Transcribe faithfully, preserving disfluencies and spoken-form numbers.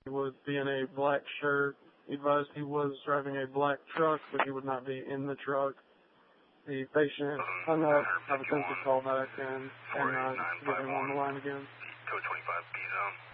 He would be in a black shirt. He advised he was driving a black truck, but he would not be in the truck. The patient hung up, have attempted call back, and, and not giving him on the line again. Code twenty-five, B zone.